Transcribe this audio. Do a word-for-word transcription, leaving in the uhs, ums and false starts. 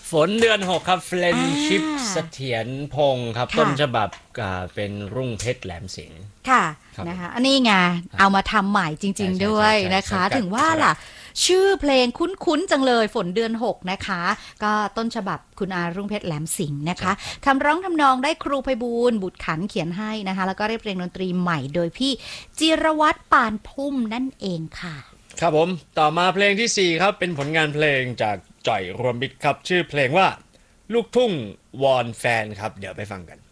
ฝนเดือนหกครับเฟรนชิพเสถียรพงศ์ครับต้นฉบับเป็นรุ่งเพชรแหลมสิงห์ค่ะนะคะอันนี้ไงเอามาทำใหม่จริงๆด้วยนะคะถึงว่าล่ะชื่อเพลงคุ้นๆจังเลยฝนเดือนหกนะคะก็ต้นฉบับคุณอารุ่งเพชรแหลมสิงห์นะคะคำร้องทำนองได้ครูไพบูลย์บุตรขันเขียนให้นะคะแล้วก็เรียบเรียงดนตรีใหม่โดยพี่จิรวัตรปานพุ่มนั่นเองค่ะครับผมต่อมาเพลงที่สี่ครับเป็นผลงานเพลงจากจ่อยรวมมิตรครับชื่อเพลงว่าลูกทุ่งวอนแฟนครับเดี๋ยวไปฟังกัน